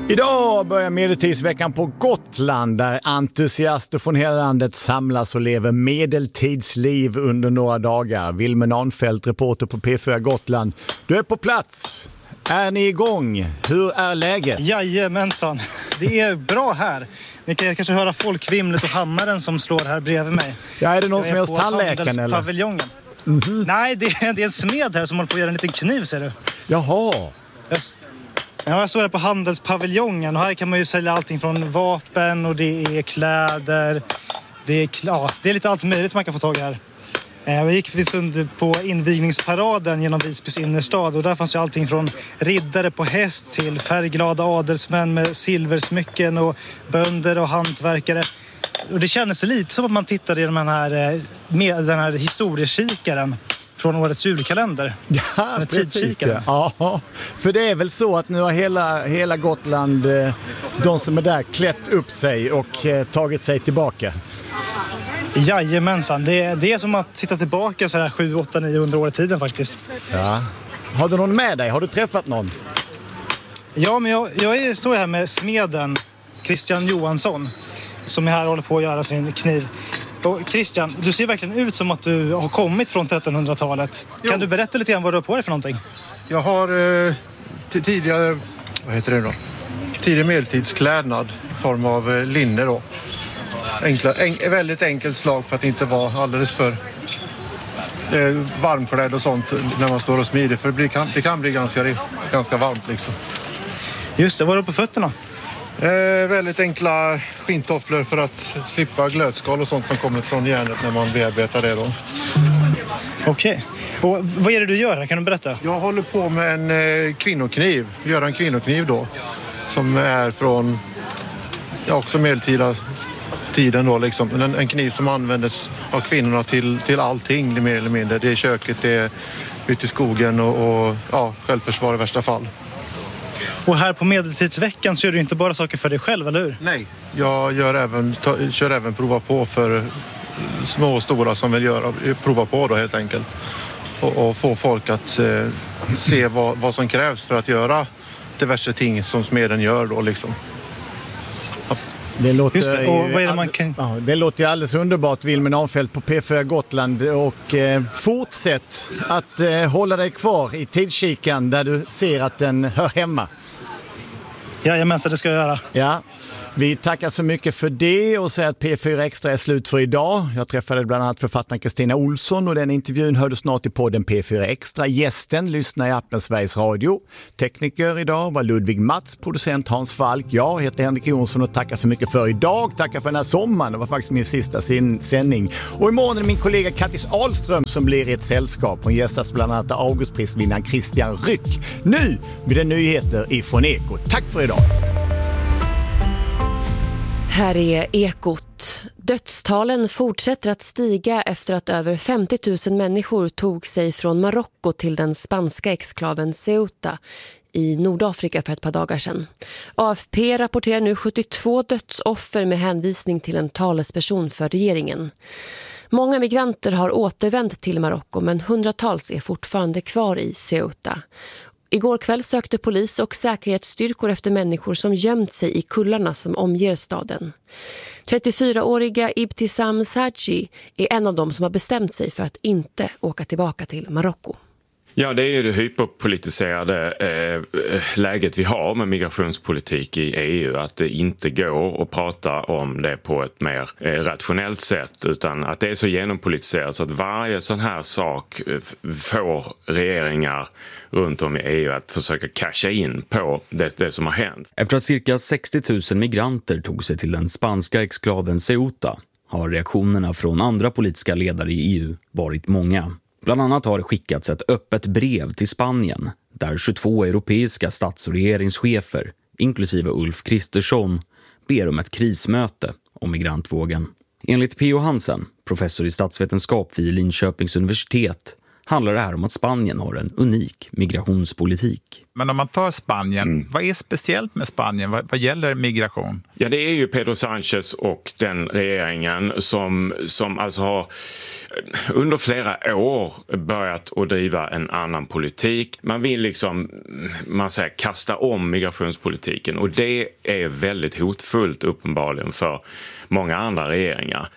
Idag börjar medeltidsveckan på Gotland där entusiaster från hela landet samlas och lever medeltidsliv under några dagar. Wilmer Nahnfeldt, reporter på P4 Gotland. Du är på plats. Är ni igång? Hur är läget? Jajamensan. Det är bra här. Ni kan kanske höra folkvimlet och hammaren som slår här bredvid mig. Ja, är det någon som är hos tandläkaren eller? Paviljongen. Mm-hmm. Nej, det är en smed här som håller på att göra en liten kniv, ser du. Jaha. Jag står här på handelspaviljongen och här kan man ju sälja allting från vapen och det är kläder. Det är lite allt möjligt man kan få tag i här. Jag gick en stund på invigningsparaden genom Visbys innerstad och där fanns ju allting från riddare på häst till färgglada adelsmän med silversmycken och bönder och hantverkare. Och det kändes lite som att man tittade i den här historiekikaren från årets julkalender. Ja, precis. Ja, för det är väl så att nu har hela Gotland, de som är där, klätt upp sig och tagit sig tillbaka. Jajamensan, det är som att titta tillbaka så här 7, 8, 900 år i tiden faktiskt. Ja. Har du någon med dig? Har du träffat någon? Ja, men jag står här med smeden Christian Johansson som är här och håller på att göra sin kniv. Och Christian, du ser verkligen ut som att du har kommit från 1300-talet. Jo. Kan du berätta lite grann vad du har på dig för någonting? Jag har tidigare medeltidsklädnad i form av linne då. Väldigt enkelt slag för att inte vara alldeles för varmklädd och sånt när man står och smider. För det kan bli ganska varmt liksom. Just det, vad har du på fötterna? Väldigt enkla skintofflor för att slippa glödskal och sånt som kommer från järnet när man bearbetar det då. Okej. Och vad är det du gör? Kan du berätta? Jag håller på med en kvinnokniv. Gör en kvinnokniv då. Som är från också medeltida tiden då liksom. En kniv som användes av kvinnorna till allting mer eller mindre. Det är köket, det är ute i skogen och självförsvar i värsta fall. Och här på medeltidsveckan så gör du inte bara saker för dig själv, eller hur? Nej, jag kör även prova på för små och stora som vill prova på då helt enkelt. Och få folk att se vad som krävs för att göra diverse ting som smeden gör då liksom. Det låter ju alldeles underbart, Wilmer Nahnfeldt på P4 Gotland, och fortsätt att hålla dig kvar i tidskikan där du ser att den hör hemma. Jajamensan, det ska jag göra. Ja, vi tackar så mycket för det och säger att P4 Extra är slut för idag. Jag träffade bland annat författaren Kristina Olsson och den intervjun hörde snart i podden P4 Extra. Gästen lyssnar i appen Sveriges Radio. Tekniker idag var Ludvig Mats, producent Hans Falk. Jag heter Henrik Jonsson och tackar så mycket för idag. Tackar för den här sommaren, det var faktiskt min sista sändning. Och imorgon är det min kollega Kattis Ahlström som blir i ett sällskap. Hon gästas bland annat av Augustprisvinnaren Christian Ryck. Nu blir det nyheter ifrån Ekot. Tack för idag. Här är Ekot. Dödstalen fortsätter att stiga efter att över 50 000 människor tog sig från Marocko till den spanska exklaven Ceuta i Nordafrika för ett par dagar sedan. AFP rapporterar nu 72 dödsoffer med hänvisning till en talesperson för regeringen. Många migranter har återvänt till Marocko men hundratals är fortfarande kvar i Ceuta. Igår kväll sökte polis och säkerhetsstyrkor efter människor som gömt sig i kullarna som omger staden. 34-åriga Ibtisam Saji är en av dem som har bestämt sig för att inte åka tillbaka till Marocko. Ja, det är ju det hyperpolitiserade läget vi har med migrationspolitik i EU. Att det inte går att prata om det på ett mer rationellt sätt utan att det är så genompolitiserat så att varje sån här sak får regeringar runt om i EU att försöka casha in på det som har hänt. Efter att cirka 60 000 migranter tog sig till den spanska exklaven Ceuta har reaktionerna från andra politiska ledare i EU varit många. Bland annat har det skickats ett öppet brev till Spanien där 22 europeiska stats- och regeringschefer, inklusive Ulf Kristersson, ber om ett krismöte om migrantvågen. Enligt P.O. Hansen, professor i statsvetenskap vid Linköpings universitet, handlar det här om att Spanien har en unik migrationspolitik. Men om man tar Spanien, vad är speciellt med Spanien? Vad gäller migration? Ja, det är ju Pedro Sánchez och den regeringen som alltså har under flera år börjat att driva en annan politik. Man vill kasta om migrationspolitiken, och det är väldigt hotfullt uppenbarligen för många andra regeringar.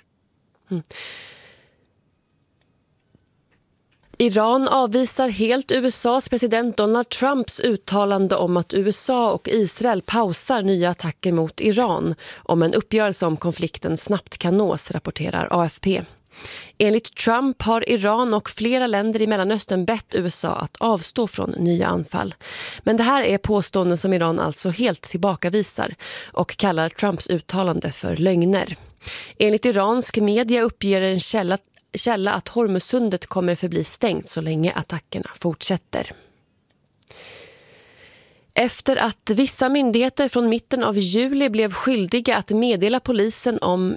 Iran avvisar helt USAs president Donald Trumps uttalande om att USA och Israel pausar nya attacker mot Iran om en uppgörelse om konflikten snabbt kan nås, rapporterar AFP. Enligt Trump har Iran och flera länder i Mellanöstern bett USA att avstå från nya anfall. Men det här är påståenden som Iran alltså helt tillbakavisar och kallar Trumps uttalande för lögner. Enligt iransk media uppger en källa att Hormuzsundet kommer förbli stängt så länge attackerna fortsätter. Efter att vissa myndigheter från mitten av juli blev skyldiga att meddela polisen om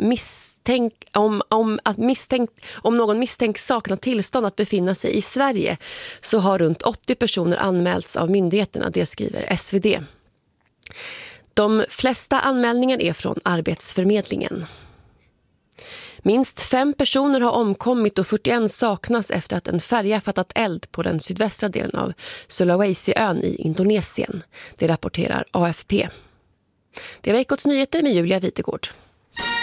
någon misstänkt saknar tillstånd att befinna sig i Sverige, så har runt 80 personer anmälts av myndigheterna, det skriver SvD. De flesta anmälningar är från Arbetsförmedlingen. Minst 5 personer har omkommit och 41 saknas efter att en färja fattat eld på den sydvästra delen av Sulawesi-ön i Indonesien. Det rapporterar AFP. Det var Ekots nyheter med Julia Witegård.